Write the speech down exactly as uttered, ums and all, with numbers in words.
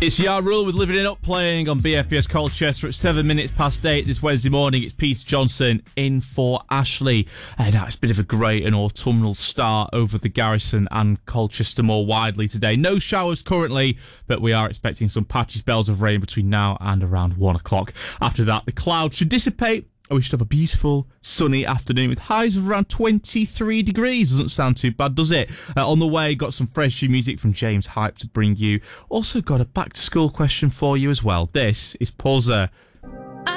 It's Ja Rule with Living It Up playing on B F B S Colchester at seven minutes past eight this Wednesday morning. It's Peter Johnson in for Ashley. And uh, it's a bit of a grey and autumnal start over the Garrison and Colchester more widely today. No showers currently, but we are expecting some patchy spells of rain between now and around one o'clock. After that, the clouds should dissipate. We should have a beautiful sunny afternoon with highs of around twenty-three degrees. Doesn't sound too bad, does it? Uh, on the way, got some fresh new music from James Hype to bring you. Also got a back to school question for you as well. This is Pulsar